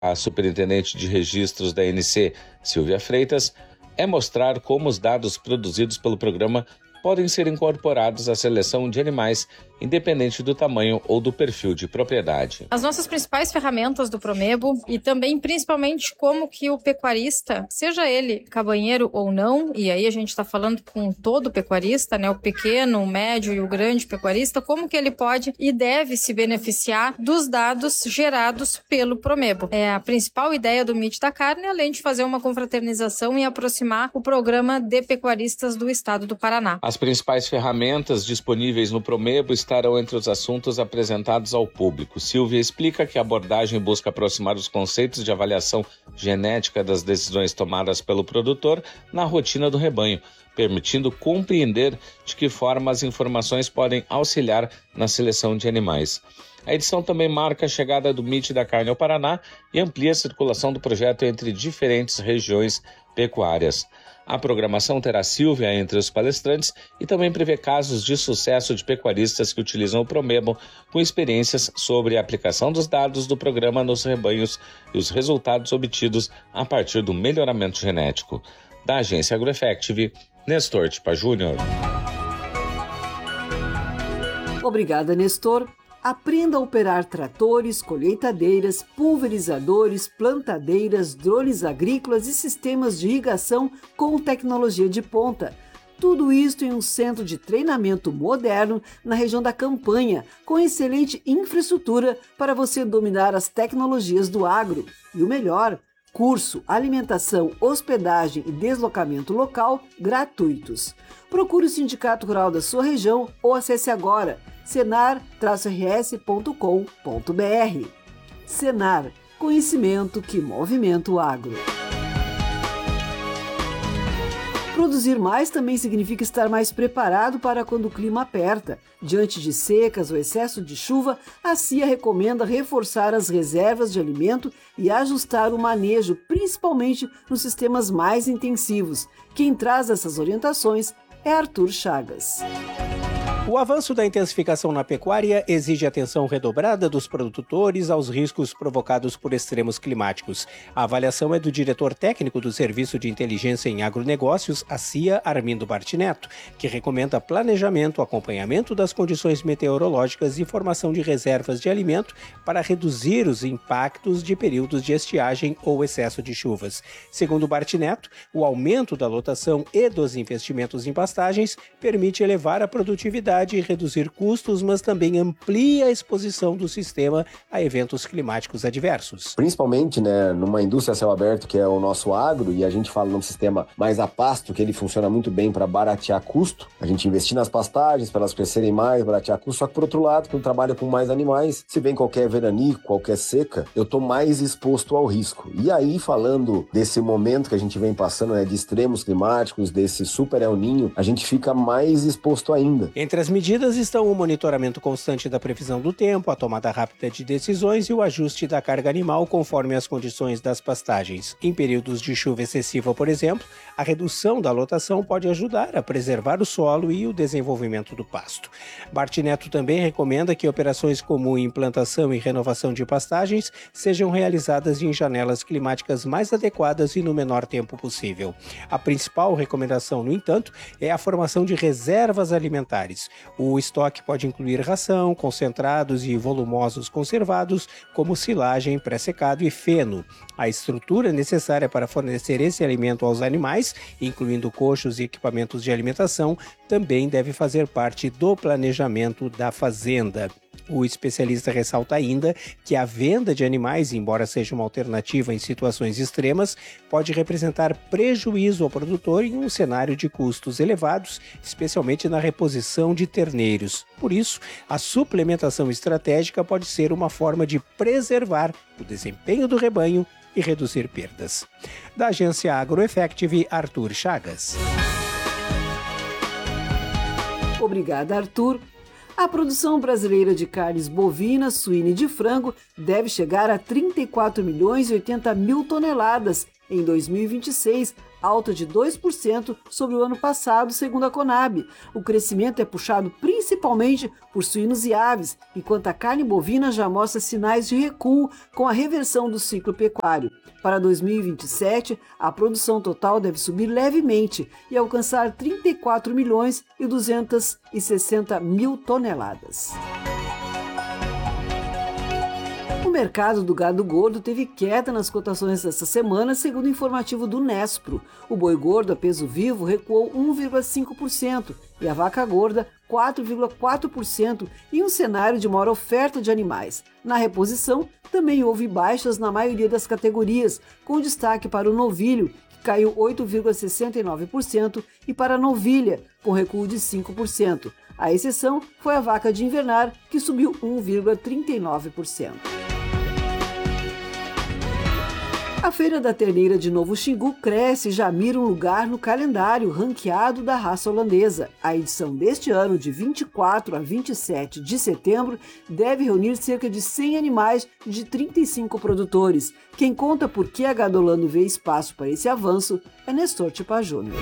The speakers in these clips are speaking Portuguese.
A superintendente de registros da ANC, Silvia Freitas, é mostrar como os dados produzidos pelo programa podem ser incorporados à seleção de animais, independente do tamanho ou do perfil de propriedade. As nossas principais ferramentas do Promebo e também principalmente como que o pecuarista, seja ele cabanheiro ou não, e aí a gente está falando com todo pecuarista, né, o pequeno, o médio e o grande pecuarista, como que ele pode e deve se beneficiar dos dados gerados pelo Promebo. É a principal ideia do Meet da Carne, além de fazer uma confraternização e aproximar o programa de pecuaristas do estado do Paraná. As principais ferramentas disponíveis no Promebo estarão entre os assuntos apresentados ao público. Silvia explica que a abordagem busca aproximar os conceitos de avaliação genética das decisões tomadas pelo produtor na rotina do rebanho, permitindo compreender de que forma as informações podem auxiliar na seleção de animais. A edição também marca a chegada do Meet da Carne ao Paraná e amplia a circulação do projeto entre diferentes regiões pecuárias. A programação terá Silvia entre os palestrantes e também prevê casos de sucesso de pecuaristas que utilizam o Promebo com experiências sobre a aplicação dos dados do programa nos rebanhos e os resultados obtidos a partir do melhoramento genético. Da agência AgroEffective, Nestor Tipa Júnior. Obrigada, Nestor. Aprenda a operar tratores, colheitadeiras, pulverizadores, plantadeiras, drones agrícolas e sistemas de irrigação com tecnologia de ponta. Tudo isso em um centro de treinamento moderno na região da Campanha, com excelente infraestrutura para você dominar as tecnologias do agro. E o melhor, curso, alimentação, hospedagem e deslocamento local gratuitos. Procure o Sindicato Rural da sua região ou acesse agora senar-rs.com.br. Senar, conhecimento que movimenta o agro. Produzir mais também significa estar mais preparado para quando o clima aperta. Diante de secas ou excesso de chuva, a CIA recomenda reforçar as reservas de alimento e ajustar o manejo, principalmente nos sistemas mais intensivos. Quem traz essas orientações é Arthur Chagas. O avanço da intensificação na pecuária exige atenção redobrada dos produtores aos riscos provocados por extremos climáticos. A avaliação é do diretor técnico do Serviço de Inteligência em Agronegócios, a CIA, Armindo Bartineto, que recomenda planejamento, acompanhamento das condições meteorológicas e formação de reservas de alimento para reduzir os impactos de períodos de estiagem ou excesso de chuvas. Segundo Bartineto, o aumento da lotação e dos investimentos em pastagens permite elevar a produtividade e reduzir custos, mas também amplia a exposição do sistema a eventos climáticos adversos. Principalmente, numa indústria a céu aberto, que é o nosso agro, e a gente fala num sistema mais a pasto, que ele funciona muito bem para baratear custo. A gente investir nas pastagens para elas crescerem mais, baratear custo. Só que, por outro lado, quando trabalha com mais animais, se vem qualquer veranico, qualquer seca, eu estou mais exposto ao risco. E aí, falando desse momento que a gente vem passando, de extremos climáticos, desse super El Niño, a gente fica mais exposto ainda. Entre as medidas estão o monitoramento constante da previsão do tempo, a tomada rápida de decisões e o ajuste da carga animal conforme as condições das pastagens. Em períodos de chuva excessiva, por exemplo, a redução da lotação pode ajudar a preservar o solo e o desenvolvimento do pasto. Bartineto também recomenda que operações como implantação e renovação de pastagens sejam realizadas em janelas climáticas mais adequadas e no menor tempo possível. A principal recomendação, no entanto, é a formação de reservas alimentares. O estoque pode incluir ração, concentrados e volumosos conservados, como silagem, pré-secado e feno. A estrutura necessária para fornecer esse alimento aos animais, incluindo coxos e equipamentos de alimentação, também deve fazer parte do planejamento da fazenda. O especialista ressalta ainda que a venda de animais, embora seja uma alternativa em situações extremas, pode representar prejuízo ao produtor em um cenário de custos elevados, especialmente na reposição de terneiros. Por isso, a suplementação estratégica pode ser uma forma de preservar o desempenho do rebanho e reduzir perdas. Da agência AgroEffective, Arthur Chagas. Obrigada, Arthur. A produção brasileira de carnes bovinas, suína e de frango deve chegar a 34 milhões e 80 mil toneladas em 2026, alta de 2% sobre o ano passado, segundo a Conab. O crescimento é puxado principalmente por suínos e aves, enquanto a carne bovina já mostra sinais de recuo com a reversão do ciclo pecuário. Para 2027, a produção total deve subir levemente e alcançar 34 milhões e 260 mil toneladas. O mercado do gado gordo teve queda nas cotações desta semana, segundo o informativo do Nespro. O boi gordo a peso vivo recuou 1,5% e a vaca gorda 4,4%, em um cenário de maior oferta de animais. Na reposição, também houve baixas na maioria das categorias, com destaque para o novilho, que caiu 8,69%, e para a novilha, com recuo de 5%. A exceção foi a vaca de invernar, que subiu 1,39%. A Feira da Terneira de Novo Xingu cresce e já mira um lugar no calendário ranqueado da raça holandesa. A edição deste ano, de 24 a 27 de setembro, deve reunir cerca de 100 animais de 35 produtores. Quem conta por que a Gadolando vê espaço para esse avanço é Nestor Tipa Júnior.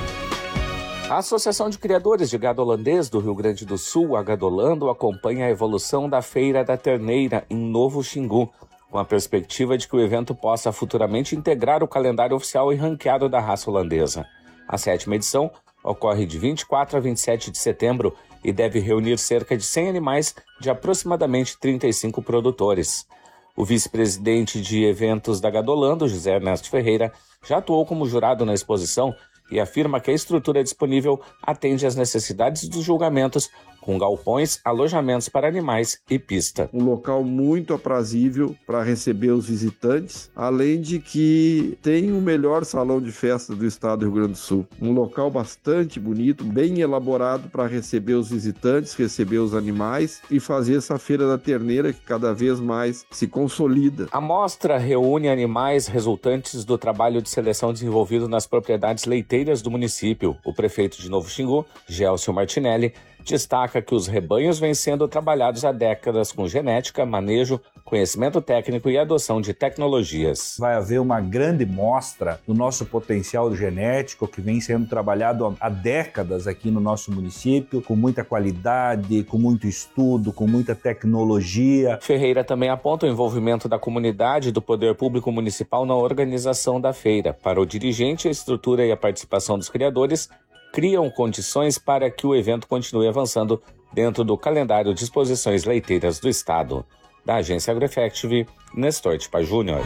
A Associação de Criadores de Gado Holandês do Rio Grande do Sul, a Gadolando, acompanha a evolução da Feira da Terneira em Novo Xingu, com a perspectiva de que o evento possa futuramente integrar o calendário oficial e ranqueado da raça holandesa. A 7ª edição ocorre de 24 a 27 de setembro e deve reunir cerca de 100 animais de aproximadamente 35 produtores. O vice-presidente de eventos da Gadolando, José Ernesto Ferreira, já atuou como jurado na exposição e afirma que a estrutura disponível atende às necessidades dos julgamentos, com galpões, alojamentos para animais e pista. Um local muito aprazível para receber os visitantes, além de que tem o melhor salão de festa do estado do Rio Grande do Sul. Um local bastante bonito, bem elaborado para receber os visitantes, receber os animais e fazer essa Feira da Terneira que cada vez mais se consolida. A mostra reúne animais resultantes do trabalho de seleção desenvolvido nas propriedades leiteiras do município. O prefeito de Novo Xingu, Gelcio Martinelli, destaca que os rebanhos vêm sendo trabalhados há décadas com genética, manejo, conhecimento técnico e adoção de tecnologias. Vai haver uma grande mostra do nosso potencial genético que vem sendo trabalhado há décadas aqui no nosso município, com muita qualidade, com muito estudo, com muita tecnologia. Ferreira também aponta o envolvimento da comunidade e do poder público municipal na organização da feira. Para o dirigente, a estrutura e a participação dos criadores criam condições para que o evento continue avançando dentro do calendário de exposições leiteiras do estado. Da agência AgroEffective, Nestor Tipa Júnior.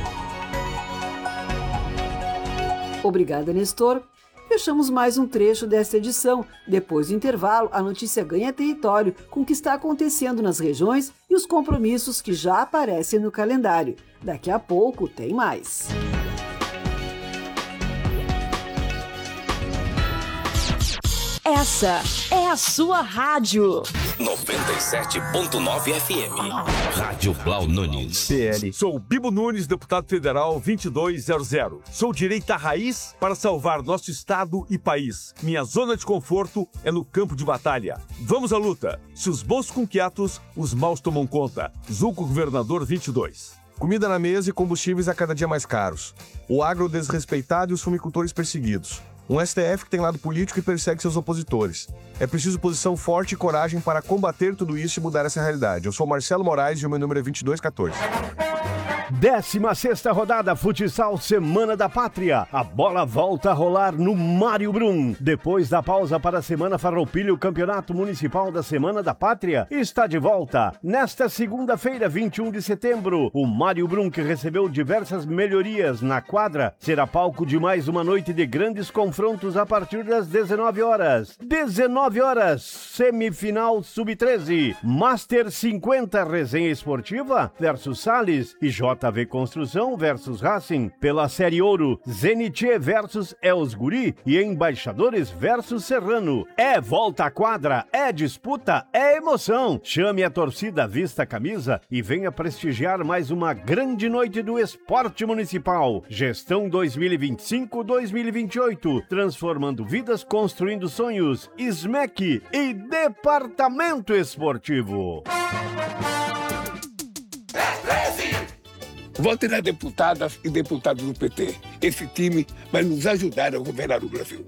Obrigada, Nestor. Fechamos mais um trecho desta edição. Depois do intervalo, a notícia ganha território com o que está acontecendo nas regiões e os compromissos que já aparecem no calendário. Daqui a pouco tem mais. Essa é a sua rádio. 97.9 FM. Rádio Blau Nunes. PL. Sou Bibo Nunes, deputado federal 2200. Sou direita raiz para salvar nosso estado e país. Minha zona de conforto é no campo de batalha. Vamos à luta. Se os bons com quietos, os maus tomam conta. Zulco Governador 22. Comida na mesa e combustíveis a cada dia mais caros. O agro desrespeitado e os fumicultores perseguidos. Um STF que tem lado político e persegue seus opositores. É preciso posição forte e coragem para combater tudo isso e mudar essa realidade. Eu sou Marcelo Moraes e o meu número é 2214. 16ª rodada Futsal Semana da Pátria. A bola volta a rolar no Mário Brum. Depois da pausa para a Semana Farroupilha, o Campeonato Municipal da Semana da Pátria está de volta. Nesta segunda-feira, 21 de setembro, o Mário Brum, que recebeu diversas melhorias na quadra, será palco de mais uma noite de grandes confrontos a partir das 19 horas. 19 horas, semifinal Sub-13. Master 50, resenha esportiva versus Salles e JV Construção versus Racing. Pela Série Ouro, Zenit versus Els Guri e Embaixadores versus Serrano. É volta à quadra, é disputa, é emoção. Chame a torcida, vista a camisa e venha prestigiar mais uma grande noite do esporte municipal. Gestão 2025-2028, transformando vidas, construindo sonhos. SMEC e Departamento Esportivo. Vote nas deputadas e deputados do PT. Esse time vai nos ajudar a governar o Brasil.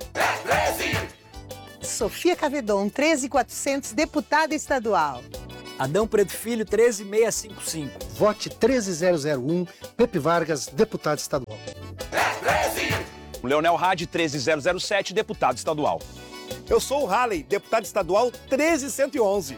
Sofia Cavedon, 13.400, deputada estadual. Adão Preto Filho, 13.655. Vote 13001, Pepe Vargas, deputado estadual. Leonel Hadi, 13007, deputado estadual. Eu sou o Halley, deputado estadual 13111.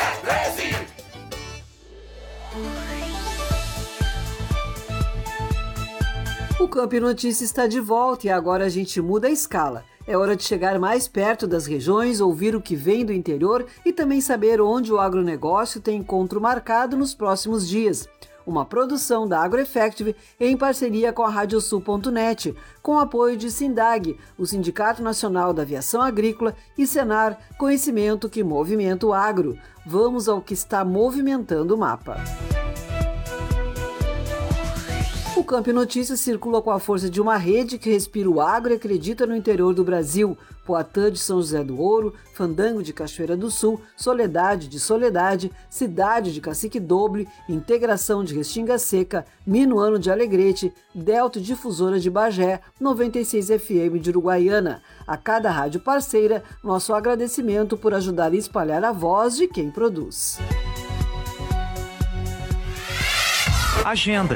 O Campo Notícia está de volta e agora a gente muda a escala. É hora de chegar mais perto das regiões, ouvir o que vem do interior e também saber onde o agronegócio tem encontro marcado nos próximos dias. Uma produção da AgroEffective em parceria com a Radiosul.net, com apoio de Sindag, o Sindicato Nacional da Aviação Agrícola, e Senar, conhecimento que movimenta o agro. Vamos ao que está movimentando o mapa. O Campo Notícias circula com a força de uma rede que respira o agro e acredita no interior do Brasil. Poatã de São José do Ouro, Fandango de Cachoeira do Sul, Soledade de Soledade, Cidade de Cacique Doble, Integração de Restinga Seca, Minuano de Alegrete, Delta Difusora de Bagé, 96 FM de Uruguaiana. A cada rádio parceira, nosso agradecimento por ajudar a espalhar a voz de quem produz. Agenda.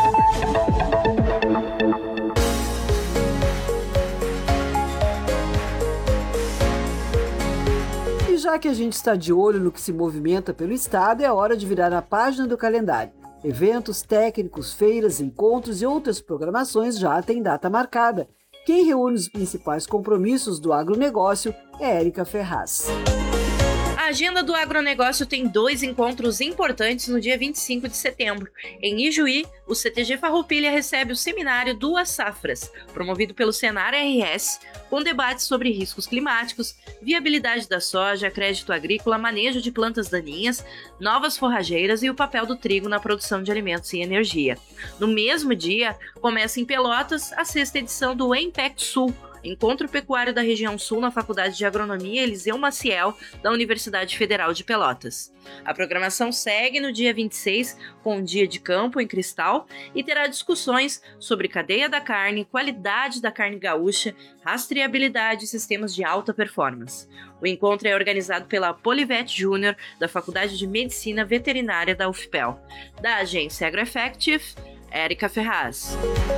E já que a gente está de olho no que se movimenta pelo estado, é hora de virar a página do calendário. Eventos técnicos, feiras, encontros e outras programações já têm data marcada. Quem reúne os principais compromissos do agronegócio é Érica Ferraz. A agenda do agronegócio tem 2 encontros importantes no dia 25 de setembro. Em Ijuí, o CTG Farroupilha recebe o seminário Duas Safras, promovido pelo Senar RS, com debates sobre riscos climáticos, viabilidade da soja, crédito agrícola, manejo de plantas daninhas, novas forrageiras e o papel do trigo na produção de alimentos e energia. No mesmo dia, começa em Pelotas a 6ª edição do Empec Sul, Encontro Pecuário da Região Sul na Faculdade de Agronomia Eliseu Maciel, da Universidade Federal de Pelotas. A programação segue no dia 26, com um dia de campo em Cristal, e terá discussões sobre cadeia da carne, qualidade da carne gaúcha, rastreabilidade e sistemas de alta performance. O encontro é organizado pela Polivete Júnior, da Faculdade de Medicina Veterinária da UFPEL. Da agência AgroEffective, Érica Ferraz.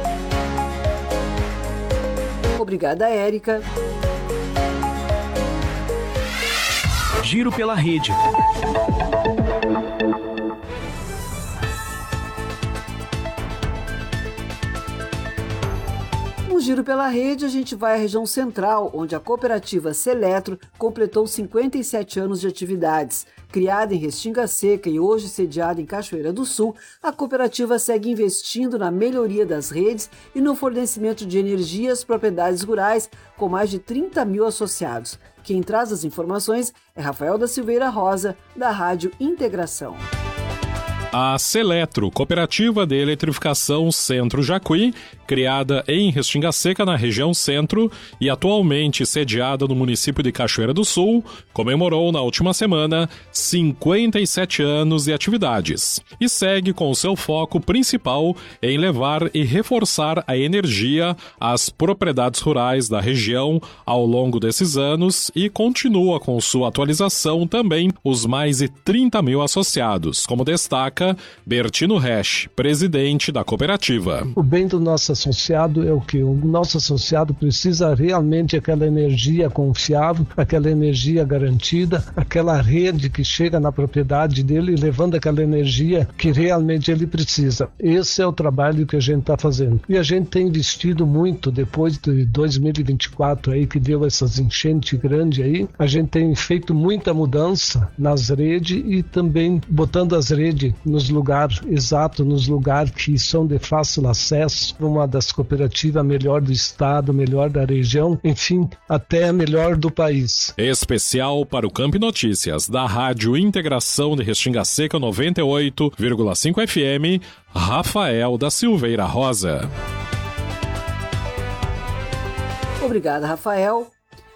Obrigada, Érica. Giro pela rede. No Giro pela Rede, a gente vai à região central, onde a cooperativa Seletro completou 57 anos de atividades. Criada em Restinga Seca e hoje sediada em Cachoeira do Sul, a cooperativa segue investindo na melhoria das redes e no fornecimento de energia às propriedades rurais, com mais de 30 mil associados. Quem traz as informações é Rafael da Silveira Rosa, da Rádio Integração. A Seletro, Cooperativa de Eletrificação Centro Jacuí, criada em Restinga Seca, na região centro, e atualmente sediada no município de Cachoeira do Sul, comemorou na última semana 57 anos de atividades e segue com seu foco principal em levar e reforçar a energia às propriedades rurais da região ao longo desses anos e continua com sua atualização também os mais de 30 mil associados, como destaca Bertino Resch, presidente da cooperativa. O bem do nosso associado é o que? O nosso associado precisa realmente aquela energia confiável, aquela energia garantida, aquela rede que chega na propriedade dele levando aquela energia que realmente ele precisa. Esse é o trabalho que a gente está fazendo. E a gente tem investido muito depois de 2024 aí, que deu essas enchentes grandes aí. A gente tem feito muita mudança nas redes e também botando as redes nos lugares exatos, nos lugares que são de fácil acesso, uma das cooperativas melhor do estado, melhor da região, enfim, até a melhor do país. Especial para o Campo Notícias, da Rádio Integração de Restinga Seca 98,5 FM, Rafael da Silveira Rosa. Obrigada, Rafael.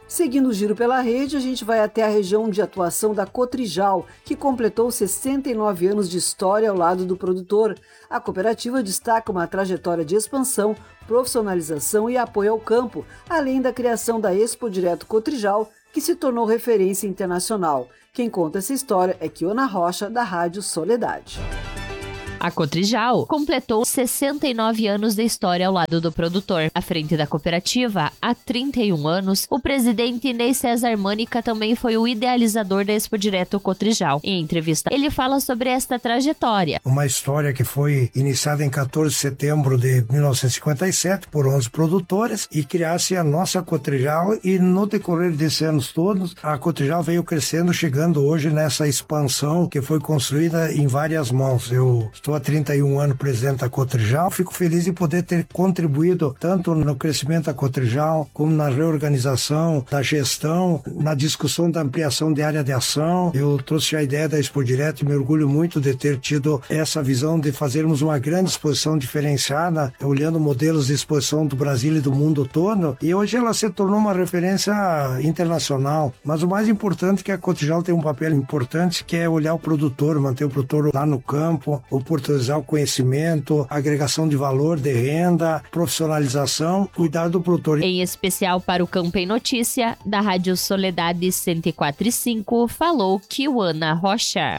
Seguindo o giro pela rede, a gente vai até a região de atuação da Cotrijal, que completou 69 anos de história ao lado do produtor. A cooperativa destaca uma trajetória de expansão, profissionalização e apoio ao campo, além da criação da Expo Direto Cotrijal, que se tornou referência internacional. Quem conta essa história é Kiona Rocha, da Rádio Soledade. A Cotrijal completou 69 anos de história ao lado do produtor. À frente da cooperativa, há 31 anos, o presidente Ney César Mânica também foi o idealizador da Expo Direto Cotrijal. Em entrevista, ele fala sobre esta trajetória. Uma história que foi iniciada em 14 de setembro de 1957 por 11 produtores e criasse a nossa Cotrijal, e no decorrer desses anos todos, a Cotrijal veio crescendo, chegando hoje nessa expansão que foi construída em várias mãos. Eu estou há 31 anos presidente da Cotrijal. Fico feliz de poder ter contribuído tanto no crescimento da Cotrijal, como na reorganização da gestão, na discussão da ampliação de área de ação. Eu trouxe a ideia da Expo Direto e me orgulho muito de ter tido essa visão de fazermos uma grande exposição diferenciada, olhando modelos de exposição do Brasil e do mundo todo. E hoje ela se tornou uma referência internacional. Mas o mais importante é que a Cotrijal tem um papel importante, que é olhar o produtor, manter o produtor lá no campo, oportunizar o conhecimento, agregação de valor, de renda, profissionalização, cuidar do produtor. Em especial para o Campo em Notícia, da Rádio Soledade 104.5, falou Kiwana Rocha.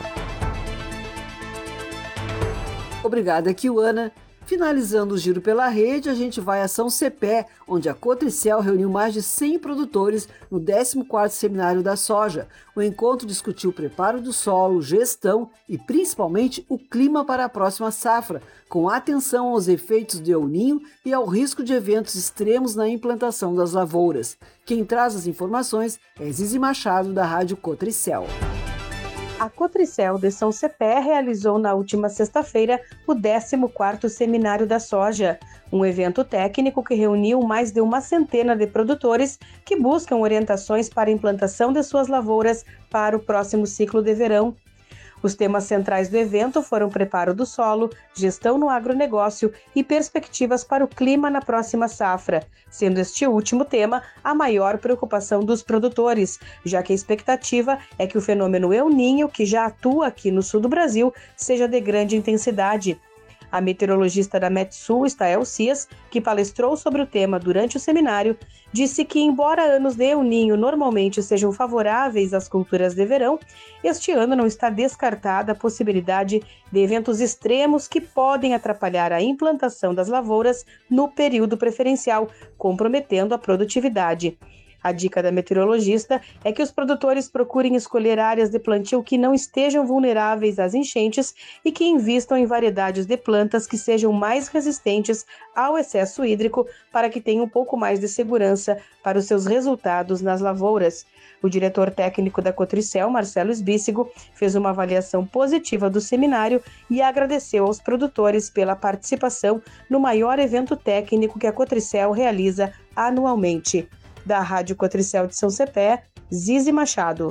Obrigada, Kiwana. Finalizando o giro pela rede, a gente vai a São Cepé, onde a Cotricel reuniu mais de 100 produtores no 14º Seminário da Soja. O encontro discutiu o preparo do solo, gestão e principalmente o clima para a próxima safra, com atenção aos efeitos do El Niño e ao risco de eventos extremos na implantação das lavouras. Quem traz as informações é Zizi Machado, da Rádio Cotricel. A Cotricel de São Cepé realizou na última sexta-feira o 14º Seminário da Soja, um evento técnico que reuniu mais de uma centena de produtores que buscam orientações para a implantação de suas lavouras para o próximo ciclo de verão. Os temas centrais do evento foram preparo do solo, gestão no agronegócio e perspectivas para o clima na próxima safra, sendo este último tema a maior preocupação dos produtores, já que a expectativa é que o fenômeno El Niño, que já atua aqui no sul do Brasil, seja de grande intensidade. A meteorologista da Metsul, Estael Cias, que palestrou sobre o tema durante o seminário, disse que, embora anos de El Niño normalmente sejam favoráveis às culturas de verão, este ano não está descartada a possibilidade de eventos extremos que podem atrapalhar a implantação das lavouras no período preferencial, comprometendo a produtividade. A dica da meteorologista é que os produtores procurem escolher áreas de plantio que não estejam vulneráveis às enchentes e que invistam em variedades de plantas que sejam mais resistentes ao excesso hídrico para que tenham um pouco mais de segurança para os seus resultados nas lavouras. O diretor técnico da Cotricel, Marcelo Esbícigo, fez uma avaliação positiva do seminário e agradeceu aos produtores pela participação no maior evento técnico que a Cotricel realiza anualmente. Da Rádio Cotricel de São Cepé, Zizi Machado.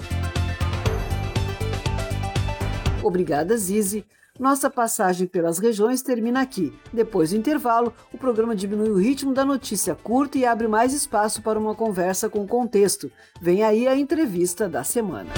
Obrigada, Zizi. Nossa passagem pelas regiões termina aqui. Depois do intervalo, o programa diminui o ritmo da notícia curta e abre mais espaço para uma conversa com contexto. Vem aí a entrevista da semana.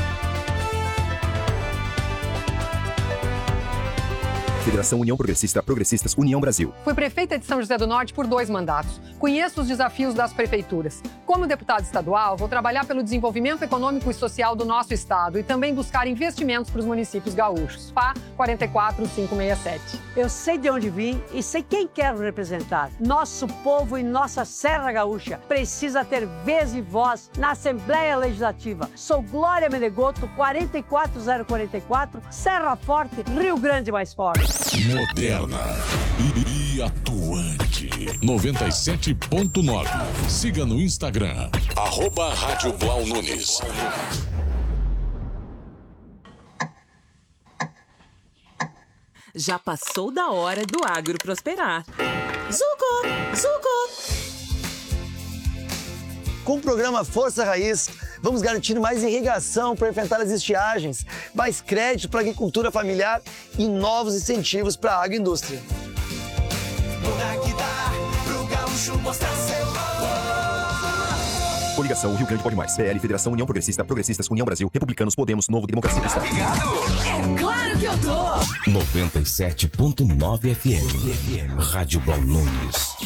Federação União Progressista, Progressistas União Brasil. Fui prefeita de São José do Norte por 2 mandatos. Conheço os desafios das prefeituras. Como deputada estadual, vou trabalhar pelo desenvolvimento econômico e social do nosso estado e também buscar investimentos para os municípios gaúchos. PA 44567. Eu sei de onde vim e sei quem quero representar. Nosso povo e nossa Serra Gaúcha precisa ter vez e voz na Assembleia Legislativa. Sou Glória Menegoto, 44044, Serra Forte, Rio Grande mais forte. Moderna e atuante. 97.9. Siga no Instagram, @Rádio Blau Nunes. Já passou da hora do agro prosperar. Zuco! Zuco! Com o programa Força Raiz, vamos garantir mais irrigação para enfrentar as estiagens, mais crédito para a agricultura familiar e novos incentivos para a agroindústria. Muda que dá pro gaúcho mostrar seu valor. Coligação Rio Grande Pode Mais. PL, Federação União Progressista, Progressistas, União Brasil, Republicanos, Podemos, Novo, Democracia Cristã. É claro que eu tô! 97.9 FM. Rádio Blau Nunes.